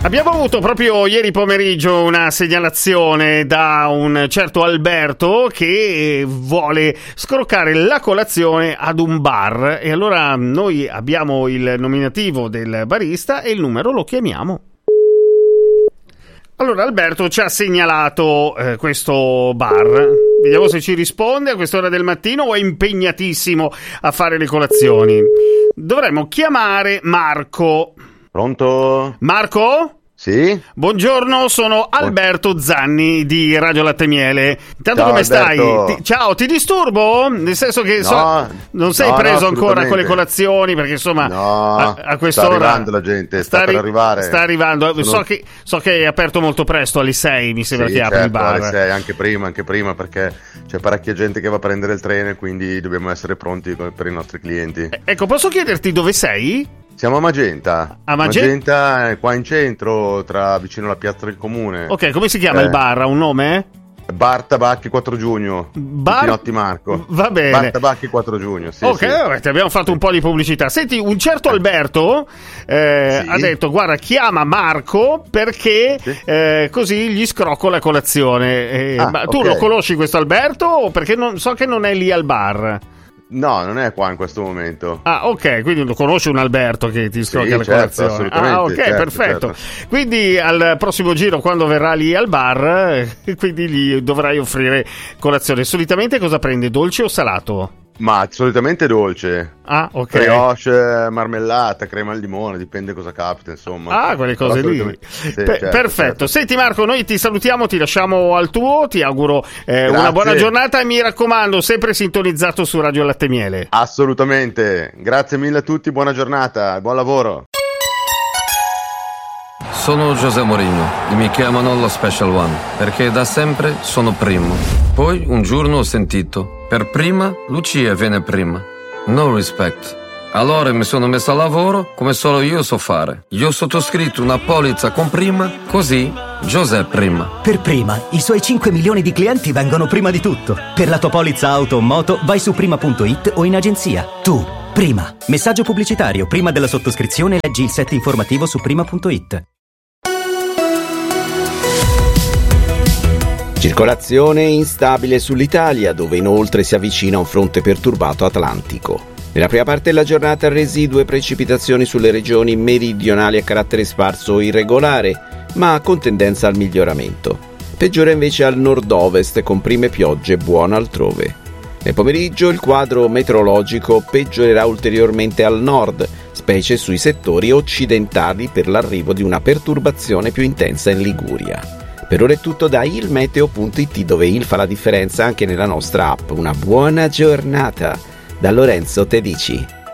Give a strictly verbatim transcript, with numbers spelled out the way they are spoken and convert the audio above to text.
Abbiamo avuto proprio ieri pomeriggio una segnalazione da un certo Alberto che vuole scroccare la colazione ad un bar, e allora noi abbiamo il nominativo del barista e il numero lo chiamiamo. Allora Alberto ci ha segnalato eh, questo bar. Vediamo se ci risponde a quest'ora del mattino o è impegnatissimo a fare le colazioni. Dovremmo chiamare Marco. Pronto? Marco? Sì? Buongiorno, sono Alberto Zanni di Radio Latte Miele. Intanto Ciao, come Alberto. stai? Ti, ciao, ti disturbo? Nel senso che No, so, non sei no, preso no, ancora con le colazioni, perché insomma no, a, a quest'ora sta arrivando la gente, sta, sta per arri- arrivare. Sta arrivando. Sono... So, che, so che è aperto molto presto, alle sei mi sembra sì, che apri certo, il bar. alle sei, anche prima, anche prima, perché c'è parecchia gente che va a prendere il treno e quindi dobbiamo essere pronti per i nostri clienti. Eh, ecco, posso chiederti dove sei? Siamo a Magenta. A Magenta? Magenta è qua in centro, tra vicino alla piazza del comune. Ok, come si chiama Eh. il bar? Ha un nome? Bar Tabacchi quattro giugno. Bar- Pinotti Marco. Va bene. Bar Tabacchi quattro giugno. Sì, ok, sì. vabbè, ti abbiamo fatto un po' di pubblicità. Senti, un certo Alberto eh, Sì. ha detto: guarda, chiama Marco perché Sì. eh, così gli scrocco la colazione. Eh, Ah, ma tu ok. lo conosci questo Alberto? O perché non, so che non è lì al bar. No, non è qua in questo momento. Ah, ok, quindi lo conosci un Alberto che ti scrocca Sì, la certo, colazione. assolutamente, Ah, ok, certo, perfetto. certo. Quindi al prossimo giro, quando verrà lì al bar, eh, quindi gli dovrai offrire colazione. Solitamente cosa prende, dolce o salato? Ma solitamente dolce. Ah, ok. Brioche, marmellata, crema al limone, dipende cosa capita, insomma. Ah, quelle cose Però lì. solitamente- sì, Pe- certo, perfetto. certo. Senti Marco, noi ti salutiamo, ti lasciamo al tuo, ti auguro eh, una Grazie. buona giornata e mi raccomando, sempre sintonizzato su Radio Latte Miele. Assolutamente. Grazie mille a tutti, buona giornata, buon lavoro. Sono José Mourinho e mi chiamano lo Special One perché da sempre sono primo. Poi un giorno ho sentito: per prima Lucia viene prima. No respect. Allora mi sono messo a lavoro come solo io so fare. Io ho sottoscritto una polizza con prima, così José prima. Per prima, i suoi cinque milioni di clienti vengono prima di tutto. Per la tua polizza auto o moto vai su prima punto it o in agenzia. Tu, prima. Messaggio pubblicitario. Prima della sottoscrizione leggi il set informativo su prima punto it. Circolazione instabile sull'Italia, dove inoltre si avvicina un fronte perturbato atlantico. Nella prima parte della giornata residue precipitazioni sulle regioni meridionali a carattere sparso o irregolare, ma con tendenza al miglioramento. Peggiora invece al nord-ovest con prime piogge buone altrove. Nel pomeriggio il quadro meteorologico peggiorerà ulteriormente al nord, specie sui settori occidentali per l'arrivo di una perturbazione più intensa in Liguria. Per ora è tutto da ilmeteo punto it, dove il fa la differenza anche nella nostra app. Una buona giornata da Lorenzo Tedici.